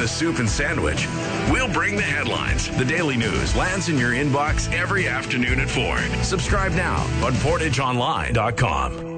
a soup and sandwich. We'll bring the headlines. The Daily News lands in your inbox every afternoon at 4. Subscribe now on PortageOnline.com.